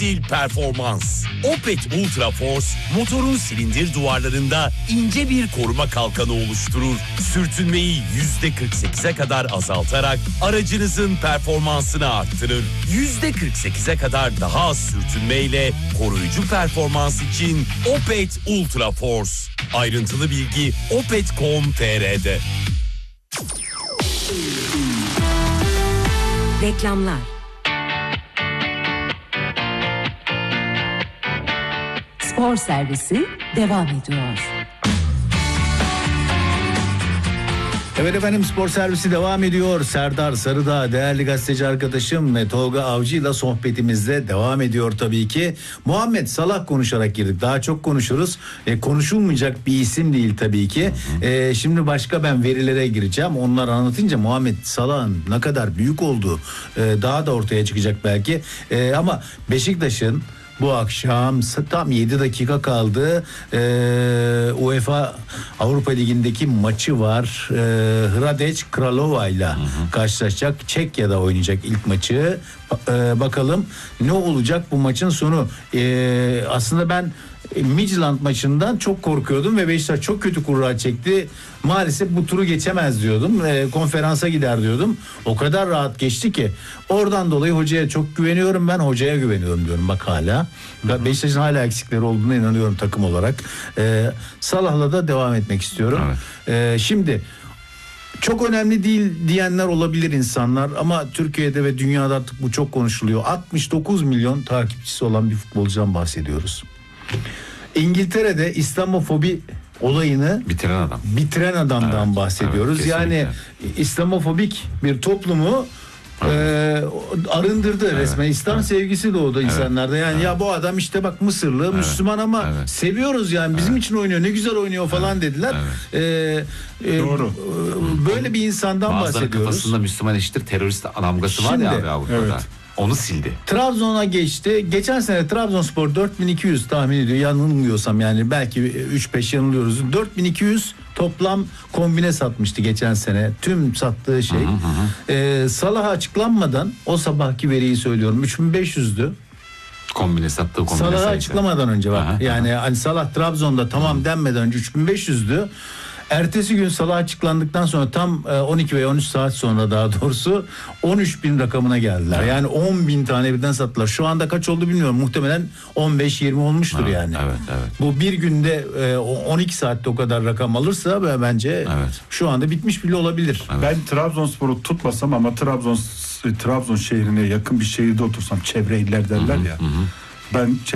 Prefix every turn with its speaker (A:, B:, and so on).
A: değil performans. Opet Ultra Force motorun silindir duvarlarında ince bir koruma kalkanı oluşturur. Sürtünmeyi %48'e kadar azaltarak aracınızın performansını arttırır. %48'e kadar daha az sürtünmeyle koruyucu performans için Opet Ultra Force. Ayrıntılı bilgi opet.com.tr'de.
B: Reklamlar. Spor servisi devam ediyor.
C: Evet efendim, spor servisi devam ediyor. Serdar Sarıdağ değerli gazeteci arkadaşım ve Tolga Avcı ile sohbetimizde devam ediyor tabii ki. Muhammed Salah konuşarak girdik. Daha çok konuşuruz. Konuşulmayacak bir isim değil tabii ki. Şimdi başka ben verilere gireceğim. Onlar anlatınca Muhammed Salah'ın ne kadar büyük olduğu daha da ortaya çıkacak belki. Ama Beşiktaş'ın bu akşam tam 7 dakika kaldı. UEFA Avrupa Ligi'ndeki maçı var. Hradec Kralova ile karşılaşacak. Çekya'da oynayacak ilk maçı. Bakalım ne olacak bu maçın sonu. Aslında ben Midtjylland maçından çok korkuyordum ve Beşiktaş çok kötü kura çekti. Maalesef bu turu geçemez diyordum. Konferansa gider diyordum. O kadar rahat geçti ki. Oradan dolayı hocaya çok güveniyorum ben. Hocaya güveniyorum diyorum bak hala. Beşiktaş'ın hala eksikleri olduğuna inanıyorum takım olarak. Salah'la da devam etmek istiyorum. Evet. Şimdi çok önemli değil diyenler olabilir insanlar ama Türkiye'de ve dünyada artık bu çok konuşuluyor. 69 milyon takipçisi olan bir futbolcudan bahsediyoruz. İngiltere'de İslamofobi olayını bitiren adamdan bahsediyoruz. Evet, yani İslamofobik bir toplumu arındırdı resmen. İslam sevgisi doğdu insanlarda. Yani ya bu adam işte bak Mısırlı, Müslüman ama seviyoruz yani bizim için oynuyor. Ne güzel oynuyor falan dediler.
D: Doğru.
C: Böyle bir insandan bahsediyoruz.
E: Kafasında Müslüman eşittir terörist damgası var ya abi Avrupa'da. Evet. Onu sildi.
C: Trabzon'a geçti. Geçen sene Trabzonspor 4200 tahmin ediyor. Yanılmıyorsam yani belki 3-5 yanılıyoruz. 4200 toplam kombine satmıştı geçen sene. Tüm sattığı şey. Salah açıklanmadan o sabahki veriyi söylüyorum. 3500'dü.
E: Kombine sattığı kombine
C: Salah'ı
E: sayısı.
C: açıklamadan önce bak. Yani hani Salah Trabzon'da tamam denmeden önce 3500'dü. Ertesi gün Salah açıklandıktan sonra tam 12 veya 13 saat sonra daha doğrusu 13.000 rakamına geldiler. Yani 10.000 tane birden sattılar. Şu anda kaç oldu bilmiyorum. Muhtemelen 15-20 olmuştur yani.
E: Evet.
C: Bu bir günde 12 saatte o kadar rakam alırsa bence şu anda bitmiş bile olabilir.
D: Evet. Ben Trabzonspor'u tutmasam ama Trabzon şehrine yakın bir şehirde otursam, çevre iller derler ya. Ben